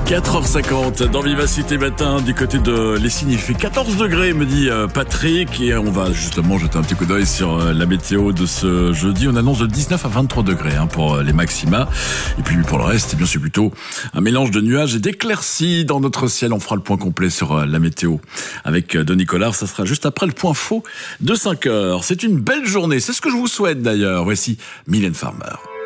4h50 dans Vivacité Matin du côté de Lessines. Il fait 14 degrés, me dit Patrick, et on va justement jeter un petit coup d'œil sur la météo de ce jeudi. On annonce de 19 à 23 degrés pour les maxima. Et puis pour le reste, eh bien c'est plutôt un mélange de nuages et d'éclaircies dans notre ciel. On fera le point complet sur la météo avec Denis Collard. Ça sera juste après le point faux de 5h. C'est une belle journée, c'est ce que je vous souhaite d'ailleurs. Voici Mylène Farmer.